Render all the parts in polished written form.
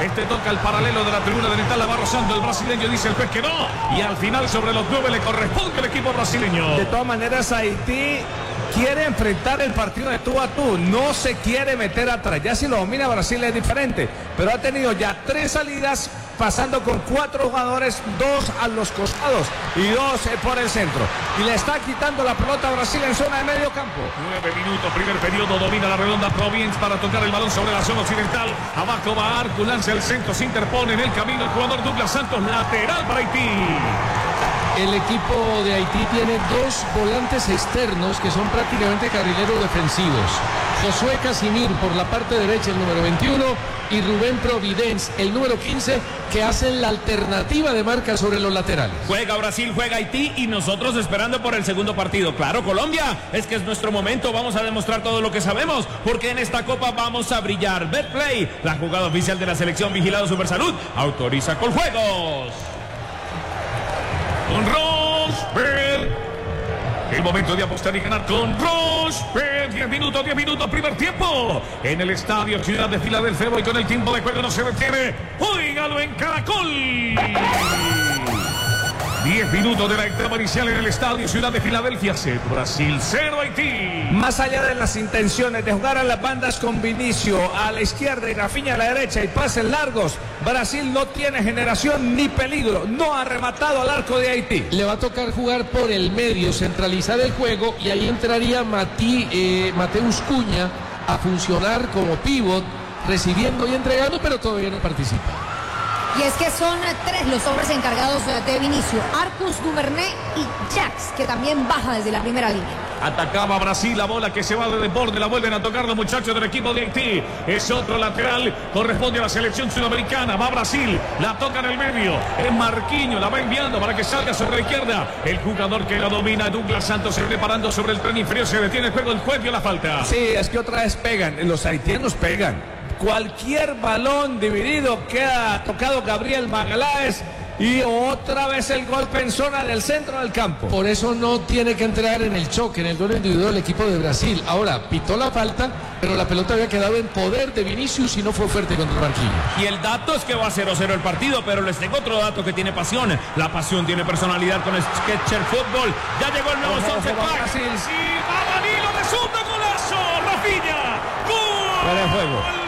Este toca el paralelo de la tribuna derecha, la va rozando el brasileño, dice el juez que no. Y al final sobre los 9 le corresponde al equipo brasileño. De todas maneras, Haití quiere enfrentar el partido de tú a tú, no se quiere meter atrás. Ya si lo domina Brasil es diferente, pero ha tenido ya 3 salidas pasando con 4 jugadores, 2 a los costados y 2 por el centro. Y le está quitando la pelota a Brasil en zona de medio campo. 9 minutos, primer periodo, domina la redonda Province para tocar el balón sobre la zona occidental. Abajo va Arcu, lanza el centro, se interpone en el camino el jugador Douglas Santos, lateral para Haití. El equipo de Haití tiene 2 volantes externos que son prácticamente carrileros defensivos. Josué Casimir por la parte derecha, el número 21, y Rubén Providence, el número 15, que hacen la alternativa de marca sobre los laterales. Juega Brasil, juega Haití y nosotros esperando por el segundo partido. Claro, Colombia, es que es nuestro momento, vamos a demostrar todo lo que sabemos, porque en esta copa vamos a brillar. Betplay, la jugada oficial de la selección Vigilado Supersalud, autoriza con juegos. Con Rosberg. El momento de apostar y ganar con Rosberg. 10 minutos, primer tiempo. En el estadio Ciudad de Filadelfia. Voy con el tiempo de juego, no se detiene. Óigalo en Caracol. 10 minutos de la etapa inicial en el estadio Ciudad de Filadelfia. 0 Brasil, 0 Haití. Más allá de las intenciones de jugar a las bandas con Vinicio a la izquierda y Rafinha a la derecha y pases largos, Brasil no tiene generación ni peligro. No ha rematado al arco de Haití. Le va a tocar jugar por el medio, centralizar el juego, y ahí entraría Mateus Cunha a funcionar como pívot, recibiendo y entregando, pero todavía no participa. Y es que son 3 los hombres encargados de Vinicio, Arcus, Duvernet y Jax, que también baja desde la primera línea. Atacaba Brasil, la bola que se va de desborde, la vuelven a tocar los muchachos del equipo de Haití. Es otro lateral, corresponde a la selección sudamericana. Va Brasil, la toca en el medio. Es Marquinhos, la va enviando para que salga sobre la izquierda. El jugador que la domina, Douglas Santos, se preparando sobre el tren inferior. Se detiene el juego, el juez dio la falta. Sí, es que otra vez pegan, los haitianos pegan. Cualquier balón dividido queda tocado Gabriel Magaláes y otra vez el golpe en zona del centro del campo. Por eso no tiene que entrar en el choque, en el duelo individual del equipo de Brasil. Ahora, pitó la falta, pero la pelota había quedado en poder de Vinicius y no fue fuerte contra el Marquinhos. Y el dato es que va 0-0 el partido, pero les tengo otro dato que tiene pasión. La pasión tiene personalidad con Sketcher Fútbol. Ya llegó el nuevo Sunset Pack. Brasil, sí, va Danilo de zurdo, golazo. Rafinha, gol. Para el juego.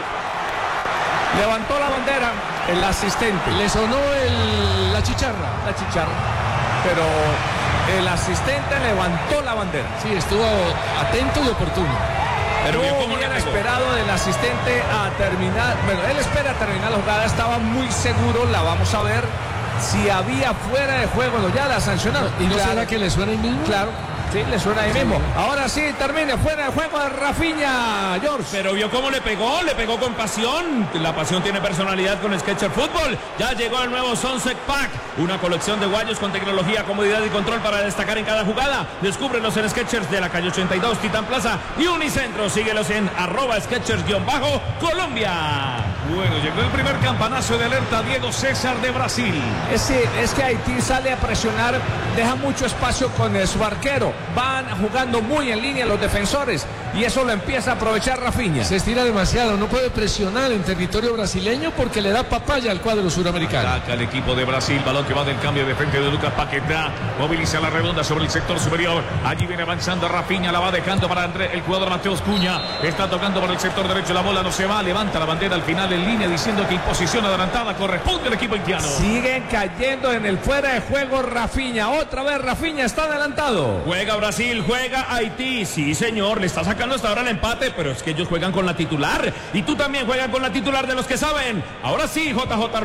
Levantó la bandera el asistente. Le sonó la chicharra. La chicharra. Pero el asistente levantó la bandera. Sí, estuvo atento y oportuno. Pero no hubiera esperado del asistente a terminar. Bueno, él espera terminar la jugada. Estaba muy seguro. La vamos a ver si había fuera de juego. No, ya la sancionaron. ¿Y no claro, será que le suena ahí mismo? Claro. Sí, le suena ahí mismo. Ahora sí, termina fuera de juego de Rafinha, George. Pero vio cómo le pegó con pasión. La pasión tiene personalidad con Sketcher Fútbol. Ya llegó el nuevo Sunset Pack, una colección de guayos con tecnología, comodidad y control para destacar en cada jugada. Descúbrelos en Sketchers de la calle 82, Titán Plaza y Unicentro. Síguelos en @Sketchers_Colombia. Bueno, llegó el primer campanazo de alerta, Diego César de Brasil. Es que Haití sale a presionar, deja mucho espacio con su arquero. Van jugando muy en línea los defensores y eso lo empieza a aprovechar Rafinha. Se estira demasiado, no puede presionar en territorio brasileño porque le da papaya al cuadro suramericano. Ataca el equipo de Brasil, balón que va del cambio de frente de Lucas Paquetá, moviliza la redonda sobre el sector superior. Allí viene avanzando Rafinha, la va dejando para el jugador Mateus Cunha. Está tocando por el sector derecho, la bola no se va, levanta la bandera al final en línea diciendo que en posición adelantada corresponde al equipo haitiano. Siguen cayendo en el fuera de juego Rafinha. Otra vez Rafinha está adelantado. Juega Brasil, juega Haití. Sí, señor, le está sacando hasta ahora el empate, pero es que ellos juegan con la titular. Y tú también juegas con la titular de los que saben. Ahora sí, JJ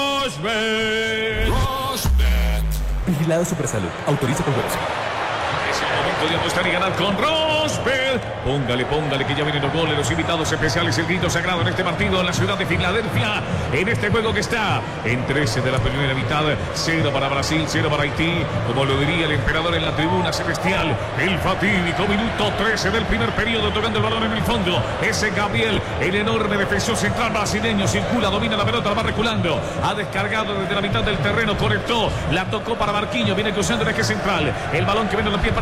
Rosberg. Vigilado Supersalud. Autoriza con juegos. Es el momento de apostar y ganar con Rosberg. Póngale, que ya vienen los goles, los invitados especiales, el grito sagrado en este partido en la ciudad de Filadelfia. En este juego que está en 13 de la primera mitad, 0 para Brasil, 0 para Haití. Como lo diría el emperador en la tribuna celestial, el fatídico minuto 13 del primer periodo, tocando el balón en el fondo. Ese Gabriel, el enorme defensor central brasileño, circula, domina la pelota, la va reculando. Ha descargado desde la mitad del terreno, conectó, la tocó para Marquinhos, viene cruzando el eje central. El balón que viene en la pie para el propio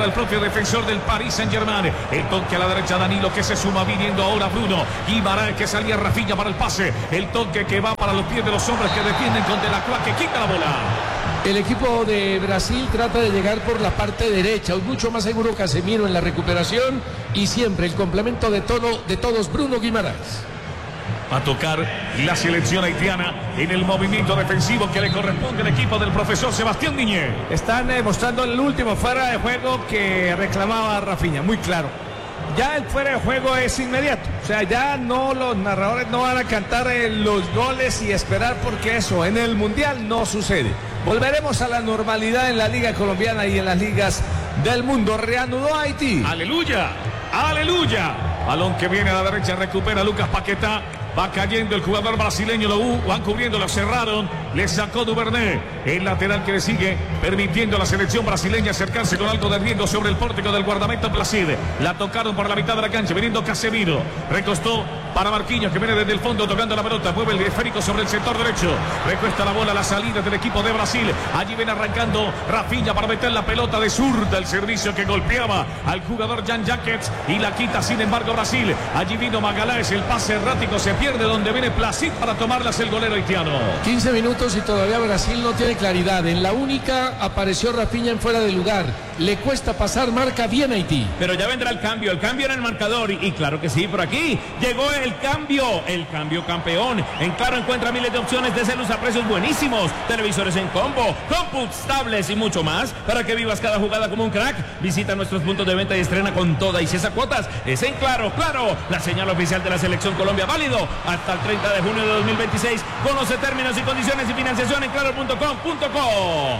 defensor del Paris Saint-Germain. El toque a la derecha, Danilo, que se suma, viniendo ahora Bruno Guimaraes, que salía Rafinha para el pase. El toque que va para los pies de los hombres que defienden con Delacroix, que quita la bola. El equipo de Brasil trata de llegar por la parte derecha, mucho más seguro Casemiro en la recuperación y siempre el complemento de todos, Bruno Guimaraes. Va a tocar la selección haitiana en el movimiento defensivo que le corresponde al equipo del profesor Sebastián Diñé. Están mostrando el último fuera de juego que reclamaba Rafinha, muy claro. Ya el fuera de juego es inmediato. O sea, ya no, los narradores no van a cantar los goles y esperar, porque eso en el Mundial no sucede. Volveremos a la normalidad en la Liga Colombiana y en las ligas del mundo. Reanudó Haití. ¡Aleluya! ¡Aleluya! Balón que viene a la derecha, recupera Lucas Paquetá. Va cayendo el jugador brasileño, lo van cubriendo, lo cerraron, le sacó Duvernay, el lateral que le sigue, permitiendo a la selección brasileña acercarse con algo de riesgo sobre el pórtico del guardameta Placide. La tocaron por la mitad de la cancha, viniendo Casemiro, recostó para Marquinhos, que viene desde el fondo tocando la pelota, mueve el esférico sobre el sector derecho, recuesta la bola a la salida del equipo de Brasil. Allí viene arrancando Rafinha para meter la pelota de zurda, el servicio que golpeaba al jugador Jan Jackets y la quita sin embargo Brasil. Allí vino Magaláes, el pase errático se pierde donde viene Placid para tomarlas el golero haitiano. 15 minutos y todavía Brasil no tiene claridad. En la única apareció Rafinha en fuera de lugar. Le cuesta pasar, marca bien Haití. Pero ya vendrá el cambio en el marcador. Y claro que sí, por aquí llegó el cambio campeón. En Claro encuentra miles de opciones de celos a precios buenísimos. Televisores en combo, computs, tablets y mucho más. Para que vivas cada jugada como un crack. Visita nuestros puntos de venta y estrena con toda y cesa cuotas. Es en Claro, la señal oficial de la Selección Colombia, válido hasta el 30 de junio de 2026. Conoce términos y condiciones y financiación en claro.com.co.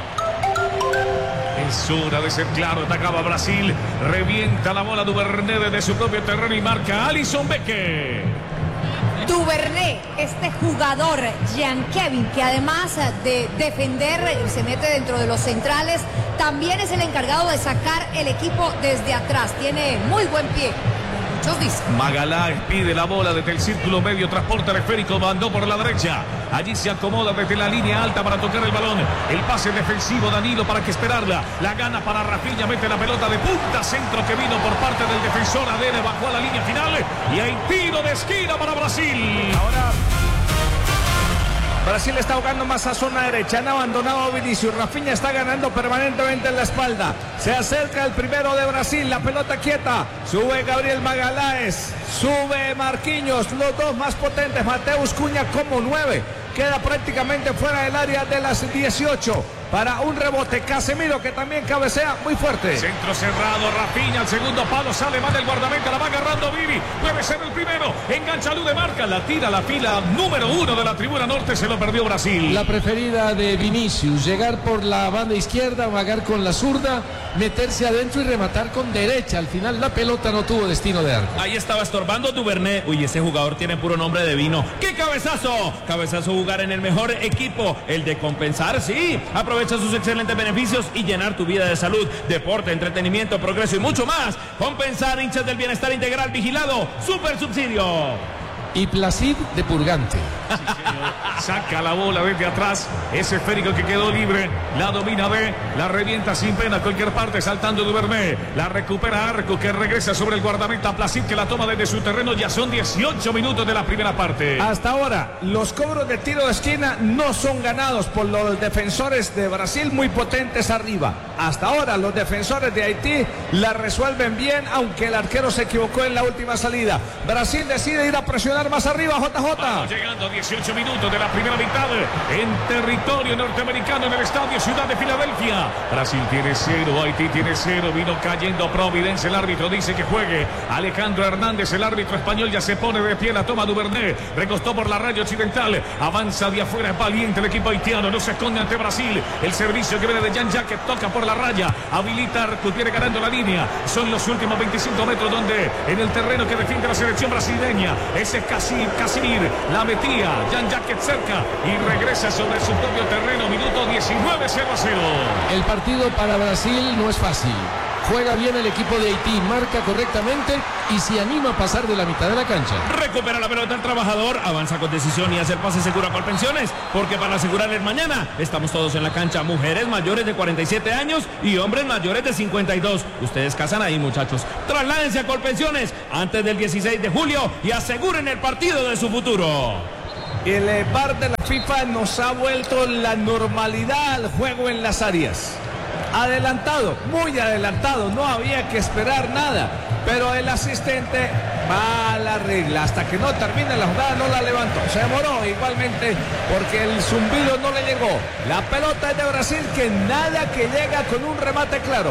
Es hora de ser Claro. Atacaba Brasil, revienta la bola Duvernay desde su propio terreno y marca Alisson Becker. Duvernay, este jugador, Jean Kevin, que además de defender, se mete dentro de los centrales, también es el encargado de sacar el equipo desde atrás. Tiene muy buen pie. Magaláes pide la bola desde el círculo medio, transporta el esférico, mandó por la derecha. Allí se acomoda desde la línea alta para tocar el balón. El pase defensivo, Danilo, para que esperarla. La gana para Rafinha, mete la pelota de punta, centro que vino por parte del defensor. Adene bajó a la línea final y hay tiro de esquina para Brasil. Ahora Brasil está jugando más a zona derecha, han abandonado a Vinicius. Rafinha está ganando permanentemente en la espalda. Se acerca el primero de Brasil, la pelota quieta. Sube Gabriel Magaláes, sube Marquinhos, los dos más potentes. Mateus Cunha como 9. Queda prácticamente fuera del área de las 18. Para un rebote, Casemiro, que también cabecea muy fuerte. Centro cerrado, Rafinha, al segundo palo, sale más del guardameta, la va agarrando Vivi, puede ser el primero, engancha Lude, marca, la tira, la fila número 1 de la tribuna norte, se lo perdió Brasil. La preferida de Vinicius, llegar por la banda izquierda, vagar con la zurda, meterse adentro y rematar con derecha. Al final la pelota no tuvo destino de arco. Ahí estaba estorbando Duvernay. Uy, ese jugador tiene puro nombre de vino. ¡Qué cabezazo! Cabezazo, jugar en el mejor equipo, el de compensar, sí. Aprovecha sus excelentes beneficios y llenar tu vida de salud, deporte, entretenimiento, progreso y mucho más. Compensar, hinchas del bienestar integral, vigilado, super subsidio. Y Placid de purgante. Sí, saca la bola desde atrás, ese esférico que quedó libre, la domina B, la revienta sin pena a cualquier parte, saltando Duvernay, la recupera Arco, que regresa sobre el guardameta Placid, que la toma desde su terreno. Ya son 18 minutos de la primera parte. Hasta ahora, los cobros de tiro de esquina no son ganados por los defensores de Brasil, muy potentes arriba. Hasta ahora, los defensores de Haití la resuelven bien, aunque el arquero se equivocó en la última salida. Brasil decide ir a presionar más arriba, JJ. Vamos llegando a 18 minutos de la primera mitad en territorio norteamericano, en el estadio Ciudad de Filadelfia. Brasil tiene 0, Haití tiene 0, vino cayendo Providence, el árbitro dice que juegue. Alejandro Hernández, el árbitro español, ya se pone de pie, la toma Duvernay, recostó por la raya occidental, avanza de afuera, es valiente el equipo haitiano, no se esconde ante Brasil. El servicio que viene de Jan Jacket, toca por la raya, habilita Arco, tiene ganando la línea. Son los últimos 25 metros donde en el terreno que defiende la selección brasileña, ese Casimir, la metía, Jan Jacket cerca y regresa sobre su propio terreno. Minuto 19, 0-0. El partido para Brasil no es fácil. Juega bien el equipo de Haití, marca correctamente y se anima a pasar de la mitad de la cancha. Recupera la pelota el trabajador, avanza con decisión y hace el pase seguro a Colpensiones, porque para asegurarles mañana estamos todos en la cancha, mujeres mayores de 47 años y hombres mayores de 52. Ustedes casan ahí, muchachos. Trasládense a Colpensiones antes del 16 de julio y aseguren el partido de su futuro. El VAR de la FIFA nos ha vuelto la normalidad al juego en las áreas. Adelantado, muy adelantado, no había que esperar nada, pero el asistente va a la regla, hasta que no termine la jugada no la levantó, se demoró igualmente porque el zumbido no le llegó. La pelota es de Brasil, que nada que llega con un remate claro.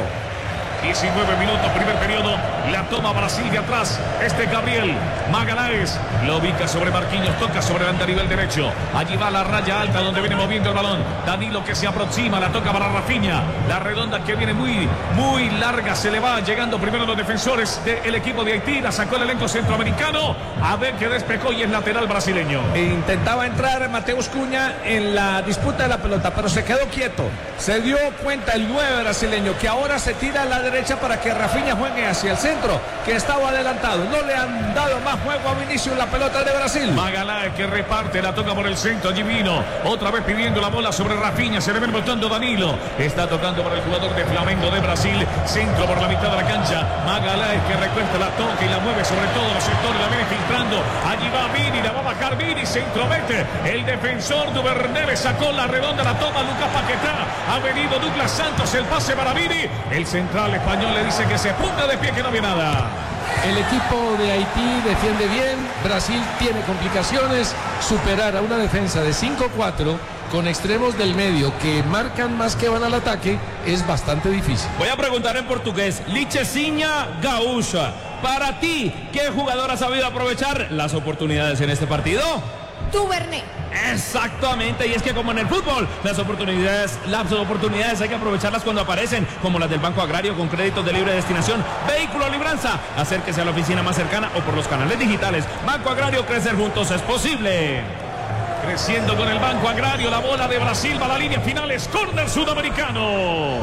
19 minutos, primer periodo, la toma Brasil de atrás, Gabriel Magaláes, lo ubica sobre Marquinhos, toca sobre el nivel derecho, allí va la raya alta donde viene moviendo el balón, Danilo que se aproxima, la toca para Rafinha, la redonda que viene muy larga, se le va llegando primero los defensores del equipo de Haití, la sacó el elenco centroamericano, a ver que despejó y es lateral brasileño. Intentaba entrar Mateus Cunha en la disputa de la pelota, pero se quedó quieto, se dio cuenta el 9 brasileño que ahora se tira a la derecha para que Rafinha juegue hacia el centro, que estaba adelantado. No le han dado más juego a Vinicius, la pelota de Brasil. Magaláes que reparte, la toca por el centro, allí vino, otra vez pidiendo la bola sobre Rafinha, se le ven botando Danilo, está tocando para el jugador de Flamengo de Brasil, centro por la mitad de la cancha, Magaláes que recuesta, la toca y la mueve sobre todo los sectores, la viene filtrando, allí va Vini, la va a bajar Vini, se intromete, el defensor Duvernay le sacó la redonda, la toma Lucas Paquetá, ha venido Douglas Santos, el pase para Vini, el central español le dice que se ponga de pie, que no ve nada. El equipo de Haití defiende bien, Brasil tiene complicaciones, superar a una defensa de 5-4 con extremos del medio que marcan más que van al ataque es bastante difícil. Voy a preguntar en portugués, Licheciña Gaúcha, para ti, ¿qué jugador ha sabido aprovechar las oportunidades en este partido? Duvernay. Exactamente, y es que como en el fútbol, las oportunidades hay que aprovecharlas cuando aparecen, como las del Banco Agrario con créditos de libre destinación. Vehículo Libranza, acérquese a la oficina más cercana o por los canales digitales. Banco Agrario, crecer juntos es posible. Creciendo con el Banco Agrario, la bola de Brasil va a la línea final, es córner sudamericano.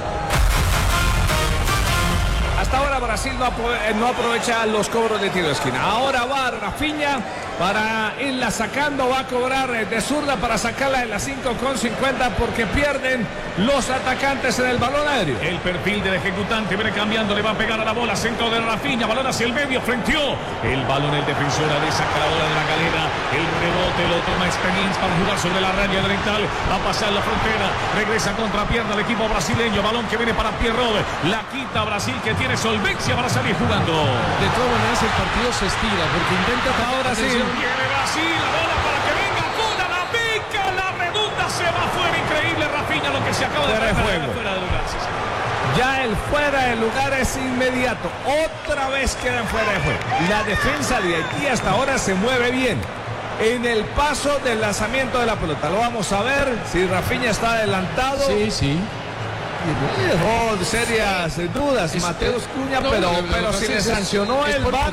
Hasta ahora Brasil no aprovecha los cobros de tiro de esquina. Ahora va Rafinha para irla sacando, va a cobrar de zurda para sacarla de la 5,50 porque pierden los atacantes en el balón aéreo. El perfil del ejecutante viene cambiando, le va a pegar a la bola, centro de Rafinha, balón hacia el medio, frenteó el balón, el defensor de saca la bola de la galera, el rebote lo toma Experience para jugar sobre la raya delantal, va a pasar la frontera, regresa contra pierna el equipo brasileño, balón que viene para Pierrot, la quita Brasil que tiene solvencia para salir jugando. De todas maneras el partido se estira porque intenta ahora sí. Viene Brasil, la bola para que venga Cuna, la pica, la redonda, se va fuera, increíble Rafinha lo que se acaba de fuera de juego. Fuera de lugar, sí, sí. Ya el fuera de lugar es inmediato, otra vez quedan fuera de juego. La defensa de Haití hasta ahora se mueve bien en el paso del lanzamiento de la pelota. Lo vamos a ver si Rafinha está adelantado. Sí. Dejó serias dudas Mateus Cunha, no, pero si le sancionó el VAR.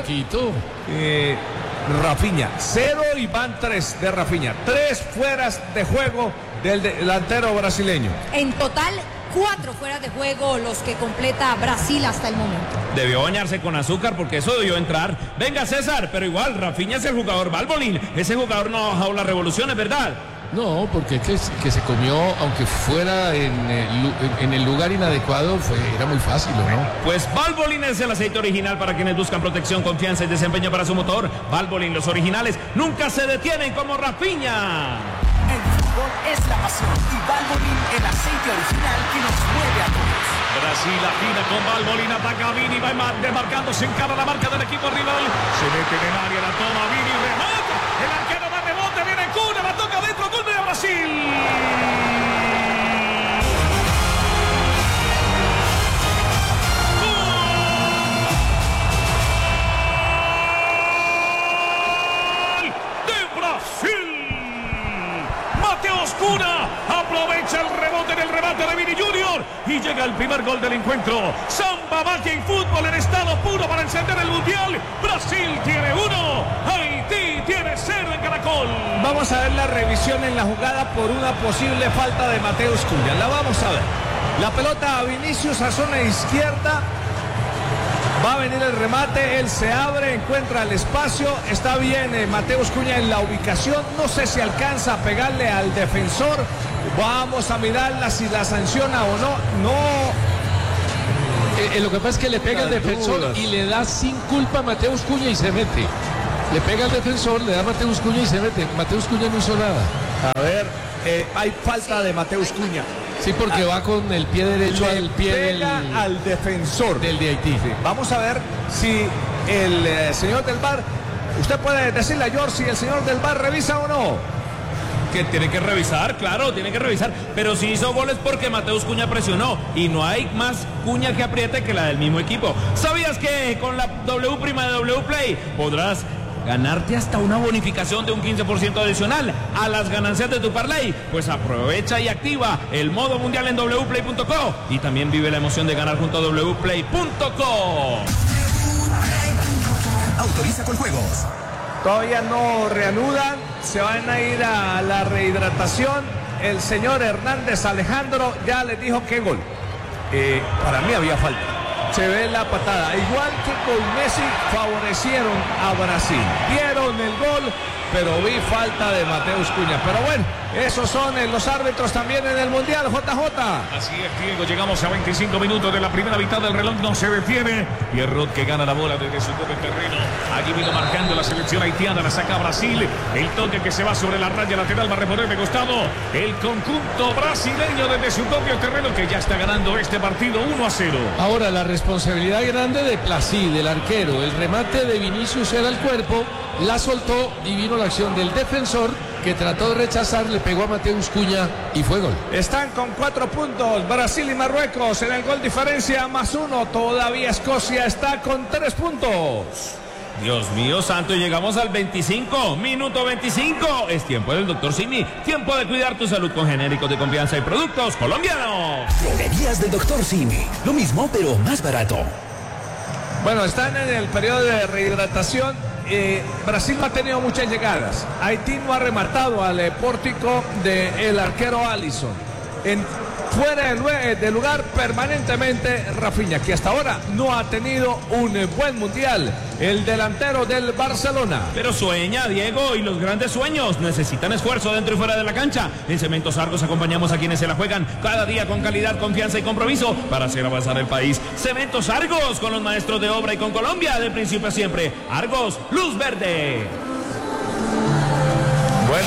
Rafinha, 0 y van 3 de Rafinha. 3 fueras de juego del delantero brasileño. En total, 4 fueras de juego los que completa Brasil hasta el momento. Debió bañarse con azúcar porque eso debió entrar. Venga César, pero igual Rafinha es el jugador Valbolín. Ese jugador no ha bajado las revoluciones, ¿verdad? No, porque que se comió, aunque fuera en el lugar inadecuado, era muy fácil, ¿no? Pues Valvoline es el aceite original para quienes buscan protección, confianza y desempeño para su motor. Valvoline, los originales, nunca se detienen como Rafinha. El fútbol es la pasión y Valvoline el aceite original que nos mueve a todos. Brasil afina con Valvoline, ataca a Vini, va demarcándose en cara la marca del equipo rival. Se mete en el área, la toma Vini, remata. El arquero va rebote, viene Cuna, la toca dentro, gol de Brasil. Cuna aprovecha el rebote en el remate de Vini Junior y llega el primer gol del encuentro. Samba, magia y fútbol en estado puro para encender el mundial. Brasil tiene 1, Haití tiene 0 en Caracol. Vamos a ver la revisión en la jugada por una posible falta de Mateus Cunha. La vamos a ver. La pelota a Vinicius a zona izquierda. Va a venir el remate, él se abre, encuentra el espacio, está bien Mateus Cunha en la ubicación, no sé si alcanza a pegarle al defensor, vamos a mirarla si la sanciona o no, lo que pasa es que le pega al defensor y le da sin culpa a Mateus Cunha y se mete. Le pega al defensor, le da a Mateus Cunha y se mete. Mateus Cunha no hizo nada. A ver, hay falta de Mateus Cunha. Sí, porque va con el pie derecho al pie al defensor del de Haití. Sí. Vamos a ver si el señor del VAR, usted puede decirle a George si el señor del VAR revisa o no. Que tiene que revisar, claro, tiene que revisar. Pero si hizo goles porque Mateus Cunha presionó. Y no hay más cuña que apriete que la del mismo equipo. ¿Sabías que con la W prima de W Play podrás ganarte hasta una bonificación de un 15% adicional a las ganancias de tu parlay? Pues aprovecha y activa el modo mundial en wplay.co y también vive la emoción de ganar junto a wplay.co. Autoriza con juegos. Todavía no reanudan, se van a ir a la rehidratación. El señor Hernández Alejandro ya les dijo que gol. Para mí había falta. Se ve la patada. Igual que con Messi favorecieron a Brasil. Vieron el gol, pero vi falta de Mateus Cunha. Pero bueno, esos son los árbitros también en el Mundial, JJ. Así es, Diego, llegamos a 25 minutos de la primera mitad del reloj, no se detiene. Pierrot que gana la bola desde su propio terreno. Allí vino marcando la selección haitiana, la saca Brasil. El toque que se va sobre la raya lateral va a reponer de costado. El conjunto brasileño desde su propio terreno que ya está ganando este partido 1-0. Ahora la responsabilidad grande de Placid, del arquero. El remate de Vinicius era el cuerpo, la soltó y vino la acción del defensor que trató de rechazar, le pegó a Mateus Cunha y fue gol. Están con 4 puntos Brasil y Marruecos en el gol diferencia +1. Todavía Escocia está con 3 puntos. Dios mío santo, llegamos al 25, minuto 25. Es tiempo del Dr. Simi, tiempo de cuidar tu salud con genéricos de confianza y productos colombianos. Droguerías del Dr. Simi, lo mismo pero más barato. Bueno, están en el periodo de rehidratación. Brasil no ha tenido muchas llegadas. Haití no ha rematado al pórtico del arquero Alisson. Fuera de lugar permanentemente Rafinha, que hasta ahora no ha tenido un buen mundial, el delantero del Barcelona. Pero sueña, Diego, y los grandes sueños necesitan esfuerzo dentro y fuera de la cancha. En Cementos Argos acompañamos a quienes se la juegan cada día con calidad, confianza y compromiso para hacer avanzar el país. Cementos Argos, con los maestros de obra y con Colombia de principio a siempre. Argos, luz verde. Bueno,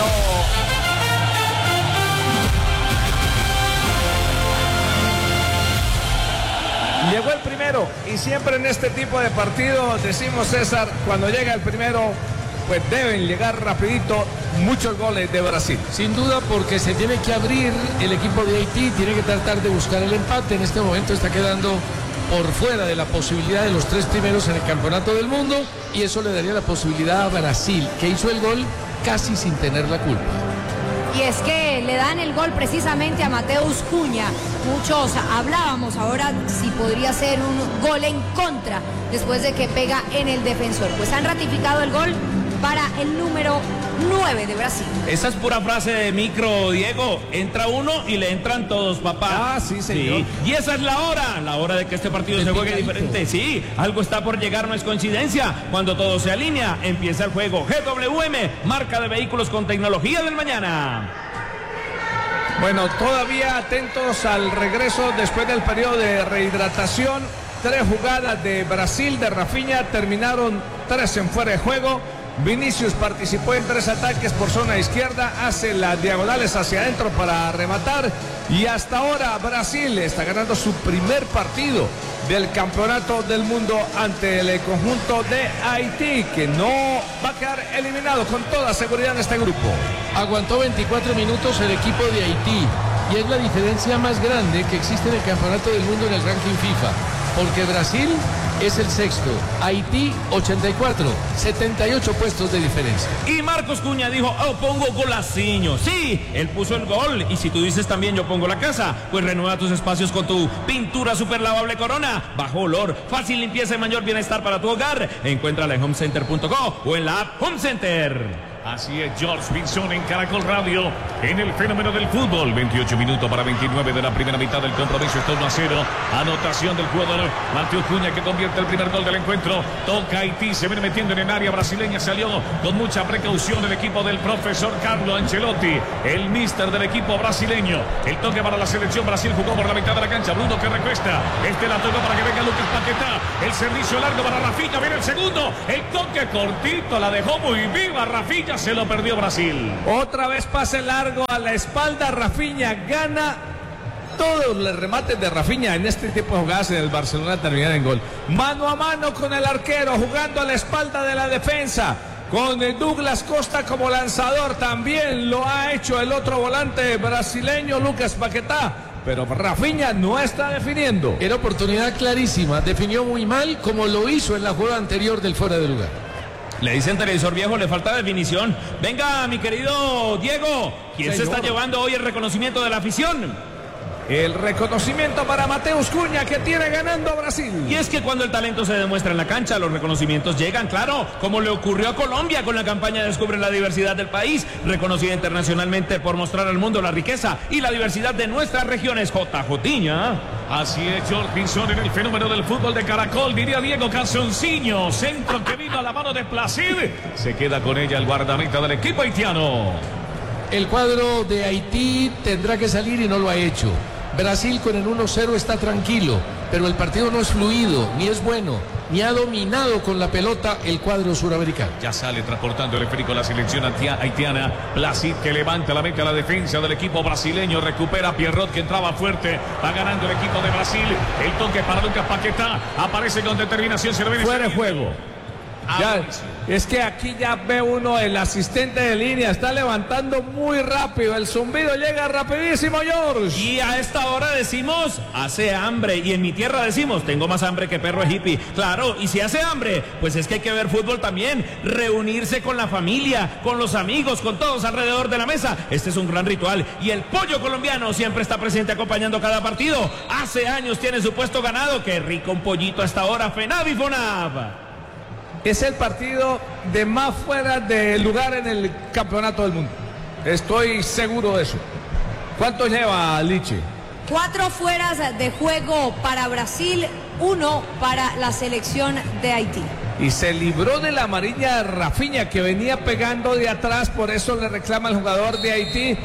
llegó el primero y siempre en este tipo de partidos decimos, César, cuando llega el primero, pues deben llegar rapidito muchos goles de Brasil. Sin duda, porque se tiene que abrir el equipo de Haití, tiene que tratar de buscar el empate. En este momento está quedando por fuera de la posibilidad de los 3 primeros en el campeonato del mundo y eso le daría la posibilidad a Brasil, que hizo el gol casi sin tener la culpa. Y es que le dan el gol precisamente a Mateus Cunha. Muchos hablábamos ahora si podría ser un gol en contra después de que pega en el defensor. Pues han ratificado el gol para el número 9 de Brasil. Esa es pura frase de micro, Diego. Entra uno y le entran todos, papá. Ah, sí, señor. Sí. Y esa es la hora de que este partido se juegue diferente. Sí, algo está por llegar, no es coincidencia. Cuando todo se alinea, empieza el juego. GWM, marca de vehículos con tecnología del mañana. Bueno, todavía atentos al regreso después del periodo de rehidratación. 3 jugadas de Brasil, de Rafinha, terminaron 3 en fuera de juego. Vinicius participó en 3 ataques por zona izquierda, hace las diagonales hacia adentro para rematar y hasta ahora Brasil está ganando su primer partido del campeonato del mundo ante el conjunto de Haití, que no va a quedar eliminado con toda seguridad en este grupo. Aguantó 24 minutos el equipo de Haití y es la diferencia más grande que existe en el campeonato del mundo en el ranking FIFA, porque Brasil es el 6º, Haití 84, 78 puestos de diferencia. Y Marcos Cunha dijo, pongo golaciño. Sí, él puso el gol. Y si tú dices también yo pongo la casa, pues renueva tus espacios con tu pintura super lavable Corona. Bajo olor, fácil limpieza y mayor bienestar para tu hogar. Encuéntrala en homecenter.co o en la app Home Center. Así es, George Pinzón en Caracol Radio. en el fenómeno del fútbol. 28 minutos para 29 de la primera mitad del compromiso. Está 1-0. Anotación del jugador Mateus Cunha, que convierte el primer gol del encuentro. Toca Haití, se viene metiendo en el área brasileña. Salió con mucha precaución el equipo del profesor Carlo Ancelotti, el míster del equipo brasileño. El toque para la selección. Brasil jugó por la mitad de la cancha. Bruno que recuesta. La tocó para que venga Lucas Paquetá. El servicio largo para Rafinha. Viene el segundo. El toque cortito. La dejó muy viva Rafinha. Se lo perdió Brasil. Otra vez pase largo a la espalda. Rafinha gana. Todos los remates de Rafinha en este tipo de jugadas en el Barcelona terminan en gol. Mano a mano con el arquero, jugando a la espalda de la defensa. Con Douglas Costa como lanzador. También lo ha hecho el otro volante brasileño, Lucas Paquetá. Pero Rafinha no está definiendo. Era oportunidad clarísima. Definió muy mal, como lo hizo en la jugada anterior del fuera de lugar. Le dicen televisor viejo, le falta definición. Venga, mi querido Diego. ¿Quién se está llevando hoy el reconocimiento de la afición? El reconocimiento para Mateus Cunha, que tiene ganando a Brasil. Y es que cuando el talento se demuestra en la cancha, los reconocimientos llegan, claro, como le ocurrió a Colombia con la campaña Descubre la diversidad del país, reconocida internacionalmente por mostrar al mundo la riqueza y la diversidad de nuestras regiones. JJ. Así es, George Pinzón en el fenómeno del fútbol de Caracol, diría Diego Calzoncillo. Centro que vino a la mano de Placid. Se queda con ella el guardameta del equipo haitiano. El cuadro de Haití tendrá que salir y no lo ha hecho. Brasil con el 1-0 está tranquilo, pero el partido no es fluido, ni es bueno, ni ha dominado con la pelota el cuadro suramericano. Ya sale transportando el esférico la selección haitiana. Placid que levanta la meta a la defensa del equipo brasileño. Recupera Pierrot, que entraba fuerte. Va ganando el equipo de Brasil. El toque para Lucas Paquetá. Aparece con determinación. Se lo viene fuera de juego. Ya, es que aquí ya ve uno, el asistente de línea está levantando muy rápido. El zumbido llega rapidísimo, George. Y a esta hora decimos, hace hambre. Y en mi tierra decimos, tengo más hambre que perro hippie. Claro, y si hace hambre, pues es que hay que ver fútbol también. Reunirse con la familia, con los amigos, con todos alrededor de la mesa. Este es un gran ritual. Y el pollo colombiano siempre está presente acompañando cada partido. Hace años tiene su puesto ganado. Qué rico un pollito a esta hora. FENAV y FONAV. Es el partido de más fuera de lugar en el campeonato del mundo. Estoy seguro de eso. ¿Cuánto lleva, Liche? 4 fueras de juego para Brasil, 1 para la selección de Haití. Y se libró de la amarilla de Rafinha, que venía pegando de atrás, por eso le reclama el jugador de Haití.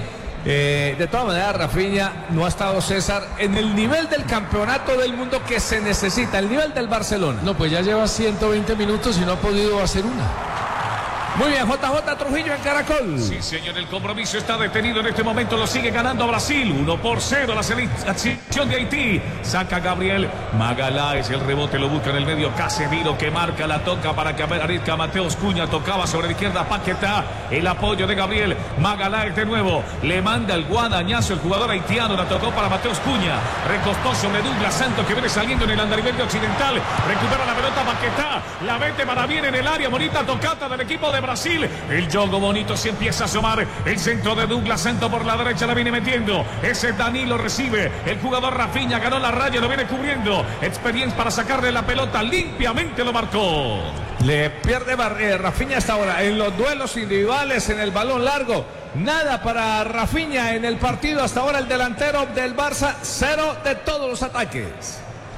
De todas maneras, Rafinha no ha estado, César, en el nivel del campeonato del mundo que se necesita, el nivel del Barcelona. No, pues ya lleva 120 minutos y no ha podido hacer una. Muy bien, JJ Trujillo en Caracol. Sí, señor, el compromiso está detenido en este momento, lo sigue ganando Brasil, 1-0 la selección de Haití. Saca Gabriel Magaláes, el rebote lo busca en el medio Casemiro, que marca, la toca para que aparezca Mateus Cunha, tocaba sobre la izquierda Paquetá, el apoyo de Gabriel Magaláes de nuevo, le manda el guadañazo el jugador haitiano, la tocó para Mateus Cunha, recostó sobre Douglas Santos, que viene saliendo en el andarivel occidental, recupera la pelota Paquetá, la mete para bien en el área, bonita tocata del equipo de Brasil. El juego bonito se empieza a asomar. El centro de Douglas Santos por la derecha la viene metiendo. Ese Danilo recibe. El jugador Rafinha ganó la raya, lo viene cubriendo. Experiencia para sacarle la pelota. Limpiamente lo marcó. Le pierde Rafinha hasta ahora en los duelos individuales, en el balón largo. Nada para Rafinha en el partido. Hasta ahora el delantero del Barça, 0 de todos los ataques.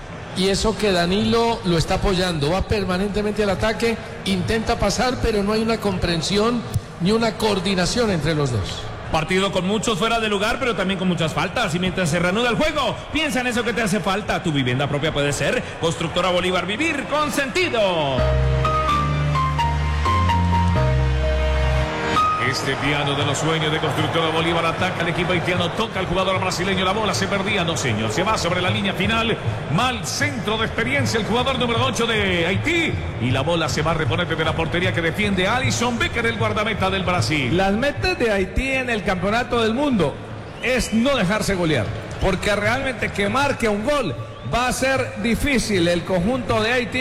Y eso que Danilo lo está apoyando, va permanentemente al ataque, intenta pasar, pero no hay una comprensión ni una coordinación entre los dos. Partido con muchos fuera de lugar, pero también con muchas faltas. Y mientras se reanuda el juego, piensa en eso que te hace falta. Tu vivienda propia puede ser Constructora Bolívar, vivir con sentido. Este piano de los sueños de Constructora Bolívar ataca al equipo haitiano, toca al jugador brasileño, la bola se perdía, no señor, se va sobre la línea final, mal centro de experiencia el jugador número 8 de Haití y la bola se va a reponer de la portería que defiende Alisson Becker, el guardameta del Brasil. Las metas de Haití en el campeonato del mundo es no dejarse golear, porque realmente que marque un gol va a ser difícil. El conjunto de Haití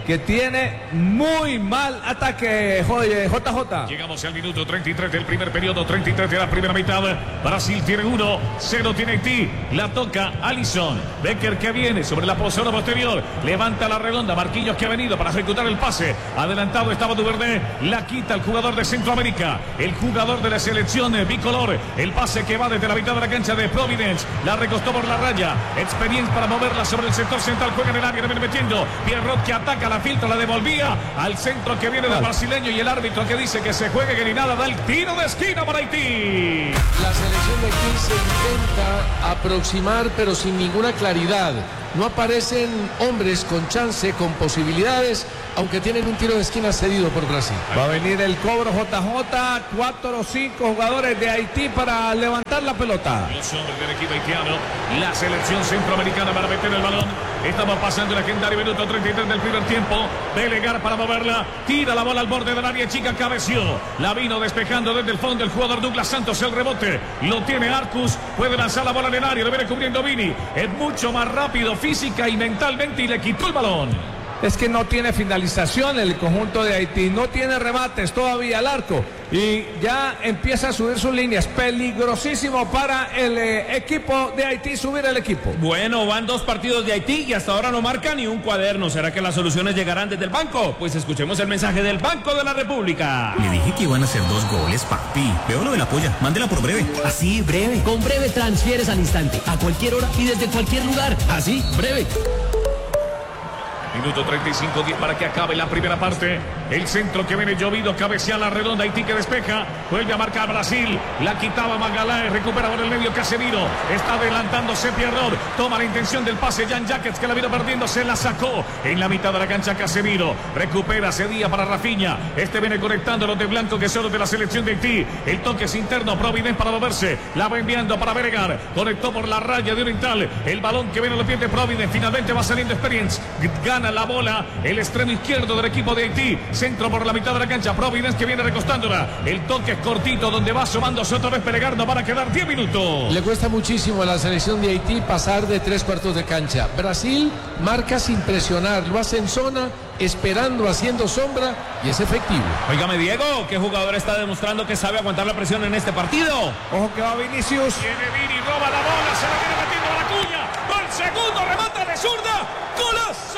que tiene muy mal ataque, JJ. Llegamos al minuto 33 del primer periodo, 33 de la primera mitad. Brasil tiene 1, 0 tiene Haití. La toca Alisson. Becker que viene sobre la zona posterior. Levanta la redonda. Marquinhos que ha venido para ejecutar el pase. Adelantado estaba Duvernay. La quita el jugador de Centroamérica. El jugador de la selección bicolor. El pase que va desde la mitad de la cancha de Providence. La recostó por la raya. Experiencia para moverla sobre el sector central. Juega en el área. Le viene metiendo. Pierrot que ataca la filtra. La devolvía al centro que viene del brasileño. Y el árbitro que dice que se juegue que ni nada. Da el tiro de esquina para Haití. La selección de Haití se intenta aproximar, pero sin ninguna claridad. No aparecen hombres con chance, con posibilidades, aunque tienen un tiro de esquina cedido por Brasil. Va a venir el cobro, JJ. 4 o 5 jugadores de Haití para levantar la pelota. Los hombres del equipo haitiano, la selección centroamericana para meter el balón. Estamos pasando el legendario minuto 33 del primer tiempo. Belegar para moverla. Tira la bola al borde del área chica. Cabeció. La vino despejando desde el fondo el jugador Douglas Santos. El rebote lo tiene Arcus. Puede lanzar la bola en el área. Lo viene cubriendo Vini. Es mucho más rápido física y mentalmente y le quitó el balón. Es que no tiene finalización el conjunto de Haití, no tiene remates todavía al arco y ya empieza a subir sus líneas. Peligrosísimo para el equipo de Haití subir el equipo. Bueno, van 2 partidos de Haití y hasta ahora no marca ni un cuaderno. ¿Será que las soluciones llegarán desde el banco? Pues escuchemos el mensaje del Banco de la República. Le dije que iban a hacer 2 goles, papi. Veo lo de la polla, mándela por Breve. Así, Breve. Con Breve transfieres al instante, a cualquier hora y desde cualquier lugar. Así, Breve. Minuto 35, 10 para que acabe la primera parte. El centro que viene llovido, cabecea la redonda, Haití que despeja. Vuelve a marcar Brasil. La quitaba Magaláes, recupera por el medio Casemiro. Está adelantándose Pierrot. Toma la intención del pase Jan Jackets que la vino perdiendo. Se la sacó en la mitad de la cancha Casemiro. Recupera, cedía para Rafinha. Este viene conectando los de blanco que son los de la selección de Haití. El toque es interno, Providence para moverse. La va enviando para Belegar. Conectó por la raya de Oriental. El balón que viene a los pies de Providence. Finalmente va saliendo Experience. Gana la bola el extremo izquierdo del equipo de Haití. Centro por la mitad de la cancha. Providence que viene recostándola. El toque es cortito donde va asomándose otra vez Belegar. No van a quedar 10 minutos. Le cuesta muchísimo a la selección de Haití pasar de 3/4 de cancha. Brasil marca sin presionar. Lo hace en zona, esperando, haciendo sombra y es efectivo. Óigame, Diego, ¿qué jugador está demostrando que sabe aguantar la presión en este partido? Ojo que va Vinicius. Viene Vini, roba la bola, se la viene metiendo a la cuña. Gol segundo, remata de zurda. ¡Golazo!